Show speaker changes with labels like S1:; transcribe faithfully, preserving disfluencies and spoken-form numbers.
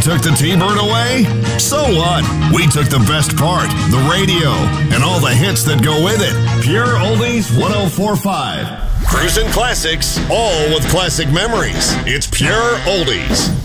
S1: took the T-Bird away? So what? We took the best part, the radio, and all the hits that go with it. Pure Oldies one oh four point five. Cruisin' Classics, all with classic memories. It's Pure Oldies.